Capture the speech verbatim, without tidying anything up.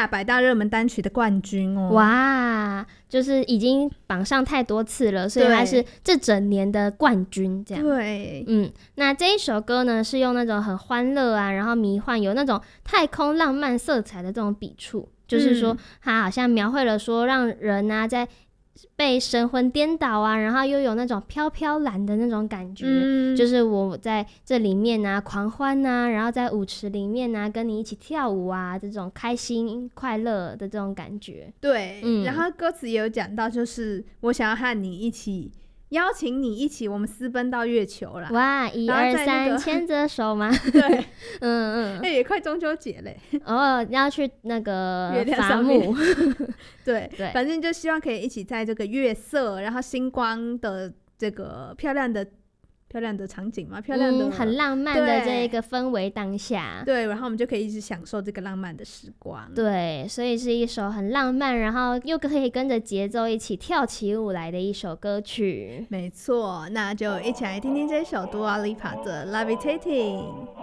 下百大热门单曲的冠军哦。 哇，就是已经榜上太多次了，所以它是这整年的冠军这样。 对， 嗯，那这一首歌呢是用那种很欢乐啊，然后迷幻，有那种太空浪漫色彩的这种笔触，就是说它好像描绘了说让人啊在被神魂颠倒啊，然后又有那种飘飘然的那种感觉、嗯、就是我在这里面啊狂欢啊，然后在舞池里面啊跟你一起跳舞啊，这种开心快乐的这种感觉。 对、嗯、然后歌词也有讲到，就是我想要和你一起邀请你一起我们私奔到月球啦。 哇，一二三牵着手吗？ 对嗯嗯， 哎、欸，也快中秋节嘞。 哦，要去那个月亮上面对对，反正就希望可以一起在这个月色然后星光的这个漂亮的漂亮的场景嘛，漂亮的、 嗯、很浪漫的这一个氛围当下， 对，然后我们就可以一直享受这个浪漫的时光。 对，所以是一首很浪漫，然后又可以跟着节奏一起跳起舞来的一首歌曲。 没错，那就一起来听听这首 Dua Lipa 的 Levitating。